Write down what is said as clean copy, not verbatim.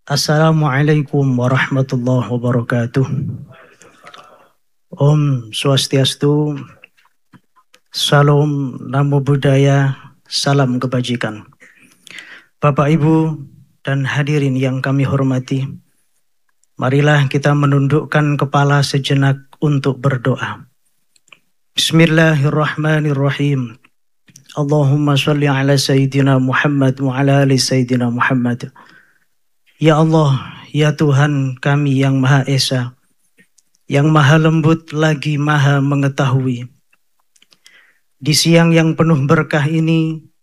Assalamualaikum warahmatullahi wabarakatuh. Om Swastiastu, Salam Namo Buddhaya, Salam Kebajikan. Bapak Ibu dan hadirin yang kami hormati, marilah kita menundukkan kepala sejenak untuk berdoa. Bismillahirrahmanirrahim. Allahumma sholli ala Sayyidina Muhammad wa ala ali Sayyidina Muhammad. Ya Allah, ya Tuhan kami yang Maha Esa, yang Maha Lembut lagi Maha Mengetahui. Di siang yang penuh berkah ini,